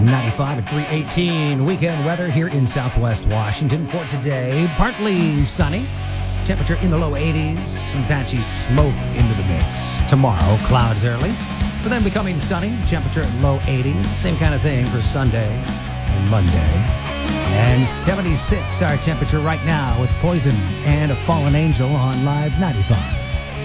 95 at 318. Weekend weather here in Southwest Washington for today. Partly sunny. Temperature in the low 80s. Some patchy smoke into the mix. Tomorrow, clouds early, but then becoming sunny. Temperature low 80s. Same kind of thing for Sunday and Monday. And 76 our temperature right now with Poison and a Fallen Angel on Live 95.